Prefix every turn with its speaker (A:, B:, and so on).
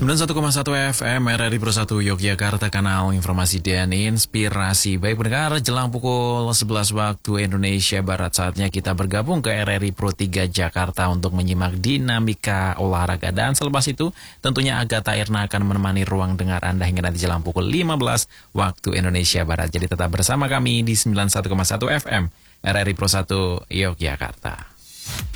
A: 91,1 FM RRI Pro 1 Yogyakarta, kanal informasi dan inspirasi. Baik pendengar, jelang pukul 11 waktu Indonesia Barat, saatnya kita bergabung ke RRI Pro 3 Jakarta untuk menyimak dinamika olahraga. Dan selepas itu tentunya Agatha Irna akan menemani ruang dengar Anda hingga nanti jelang pukul 15 waktu Indonesia Barat. Jadi tetap bersama kami di 91,1 FM RRI Pro 1 Yogyakarta.